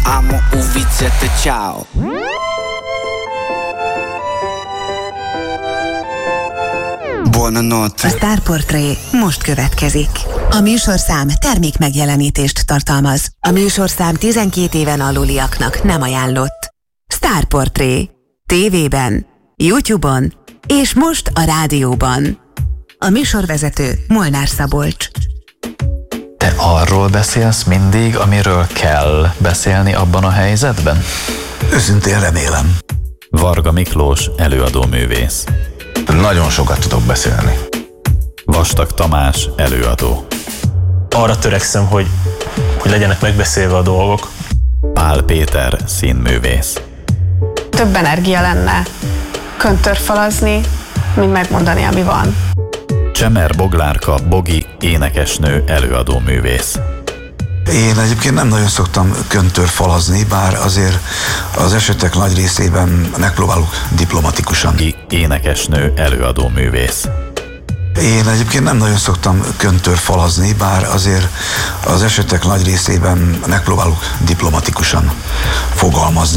amo uvizzete, ciao. Buonanotte. A Star Portré most következik. A műsorszám termék megjelenítést tartalmaz. A műsorszám 12 éven aluliaknak nem ajánlott. Star Portré. TV-ben, YouTube-on és most a rádióban. A műsorvezető Molnár Szabolcs. Te arról beszélsz mindig, amiről kell beszélni abban a helyzetben? Őszintén remélem. Varga Miklós, előadóművész. Nagyon sokat tudok beszélni. Vastag Tamás, előadó. Arra törekszem, hogy legyenek megbeszélve a dolgok. Pál Péter, színművész. Több energia lenne köntörfalazni, mint megmondani, ami van. Csemer Boglárka, Bogi, énekesnő, előadóművész. Én egyébként nem nagyon szoktam köntörfalazni, bár azért az esetek nagy részében megpróbálok diplomatikusan. Énekesnő, előadóművész. Én egyébként nem nagyon szoktam köntörfalazni, bár azért az esetek nagy részében megpróbálok diplomatikusan fogalmazni.